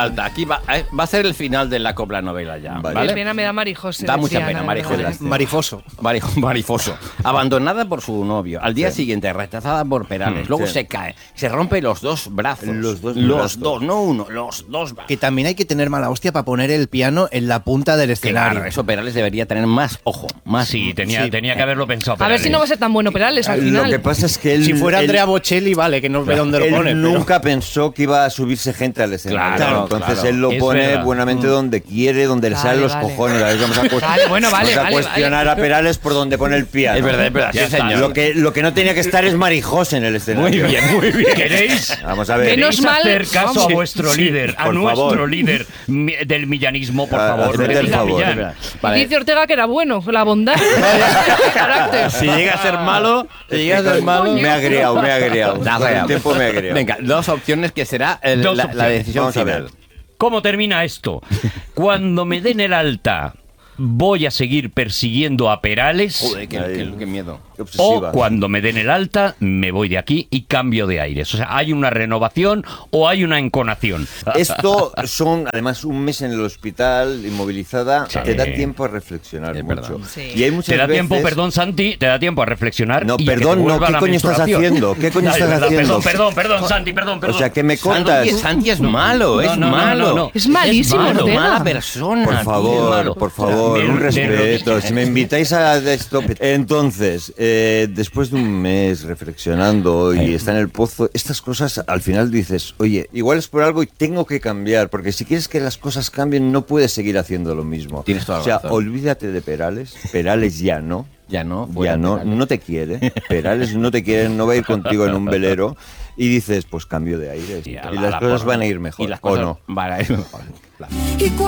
alta. Aquí va a ser el final de la copla novela ya. Vale. Qué pena me da Marijose. Da mucha Triana, pena, de Marijose. verdad. Marifoso. Marifoso. Abandonada por su novio. Al día siguiente, rechazada por Perales. Luego Sí. se cae. Se rompe los dos brazos. Los dos Los brazos. dos, no uno, los dos brazos. Que también hay que tener mala hostia para poner el piano en la punta del escenario. Claro, eso Perales debería tener más ojo. Más Sí, tenía que haberlo pensado. A ver si no va a ser tan bueno Perales al Lo final. que pasa es que él... Si fuera él- Andrea Bocelli, vale, que no ve dónde lo él pone. pero- nunca pensó que iba a subirse gente al escenario. Claro, Entonces claro. él lo Es pone verdad. buenamente donde quiere, donde le Vale, salen los vale. cojones. A ver, vamos a, Vale, bueno, vale, vamos a vale, cuestionar a Perales por donde pone el piano. Es verdad, Ya sí, está. señor. Lo que no tenía que estar es Marijose en el escenario. Muy bien. ¿Queréis? Vamos a ver. Menos mal- hacer caso vamos. a vuestro líder, a por nuestro favor. líder del millanismo, por Ah, favor. hacedme Decid el a favor. Millán. Y dice Ortega que era bueno, la bondad. Carácter. Si llega a ser malo, Me ha agriado. Da Con el real. tiempo me ha agriado. Venga, dos opciones que será Dos la opciones. decisión Vamos a ver. final. ¿Cómo termina esto? Cuando me den el alta, ¿voy a seguir persiguiendo a Perales? Joder, qué miedo. Qué obsesiva. O cuando me den el alta, me voy de aquí y cambio de aires. O sea, ¿hay una renovación o hay una enconación? Esto son, además, un mes en el hospital, inmovilizada, Sí. te da tiempo a reflexionar Es mucho. verdad. Sí. Y hay muchas Te da veces... tiempo, perdón, Santi, te da tiempo a reflexionar. No, y a que te perdón, no, vuelva ¿qué la coño estás menstruación. haciendo? ¿Qué coño Ay, estás verdad, haciendo? Perdón, Santi, perdón. O sea, ¿qué me contas? Santi es malo, es malo. Es malísimo, malo, Ortega. Mala persona. Por tío, favor, malo. por favor, De un respeto. rodillas. Si me invitáis a esto... Entonces, después de un mes reflexionando y está en el pozo, estas cosas al final dices, oye, igual es por algo y tengo que cambiar, porque si quieres que las cosas cambien no puedes seguir haciendo lo mismo. Tienes toda la O sea, razón. olvídate de Perales ya no. Ya no. Ya fuera no, Perales. no te quiere. Perales no te quiere, no va a ir contigo en un velero. Y dices, pues cambio de aires. Y Y a las la cosas porra. van a ir mejor. Y las ¿o cosas no? van a ir mejor. Claro.